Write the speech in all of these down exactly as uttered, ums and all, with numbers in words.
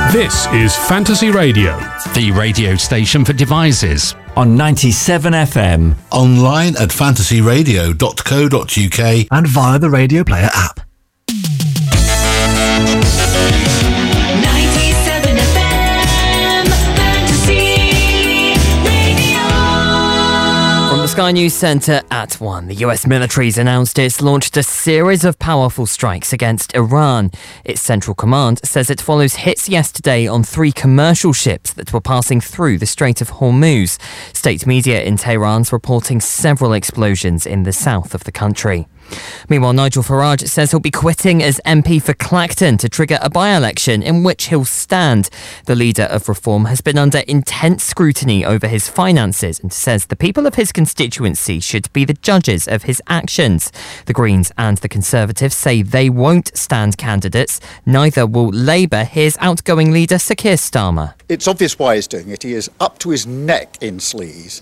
This is Fantasy Radio, the radio station for devices. On ninety-seven F M. Online at fantasy radio dot co dot uk. And via the Radio Player app. ninety-seven F M, Fantasy Radio. From the Sky News Centre at one, the U S military's announced it's launched a series of powerful strikes against Iran. Its Central Command says it follows hits yesterday on three commercial ships that were passing through the Strait of Hormuz. State media in Tehran's reporting several explosions in the south of the country. Meanwhile, Nigel Farage says he'll be quitting as M P for Clacton to trigger a by-election in which he'll stand. The leader of Reform has been under intense scrutiny over his finances and says the people of his constituency should be the judges of his actions. The Greens and the Conservatives say they won't stand candidates. Neither will Labour. Here's outgoing leader Sir Keir Starmer. It's obvious why he's doing it. He is up to his neck in sleaze.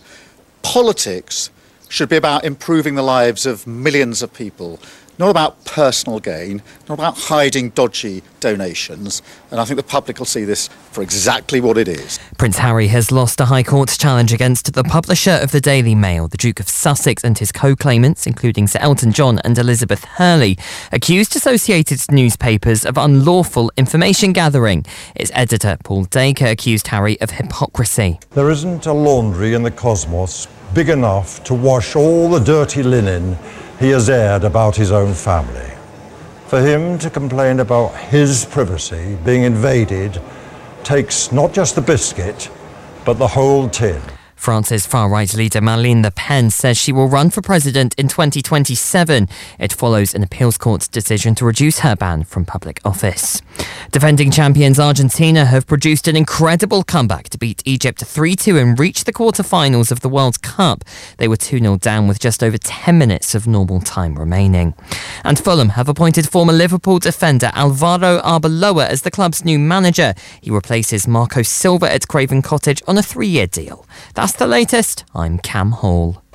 Politics should be about improving the lives of millions of people, not about personal gain, not about hiding dodgy donations. And I think the public will see this for exactly what it is. Prince Harry has lost a High Court challenge against the publisher of the Daily Mail. The Duke of Sussex and his co-claimants, including Sir Elton John and Elizabeth Hurley, accused associated newspapers of unlawful information gathering. Its editor, Paul Dacre, accused Harry of hypocrisy. There isn't a laundry in the cosmos big enough to wash all the dirty linen he has aired about his own family. For him to complain about his privacy being invaded takes not just the biscuit, but the whole tin. France's far-right leader Marine Le Pen says she will run for president in twenty twenty-seven. It follows an appeals court's decision to reduce her ban from public office. Defending champions Argentina have produced an incredible comeback to beat Egypt three two and reach the quarter-finals of the World Cup. They were two nil down with just over ten minutes of normal time remaining. And Fulham have appointed former Liverpool defender Alvaro Arbeloa as the club's new manager. He replaces Marco Silva at Craven Cottage on a three-year deal. That's the latest. I'm Cam Hall.